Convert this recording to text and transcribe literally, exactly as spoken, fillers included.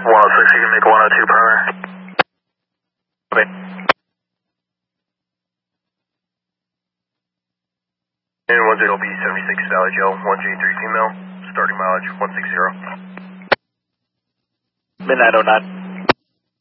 one oh six, you can make one oh two per hour. Okay. And one zero B seventy-six Valley Joe, one J three female, starting mileage one six zero. Midnight oh nine.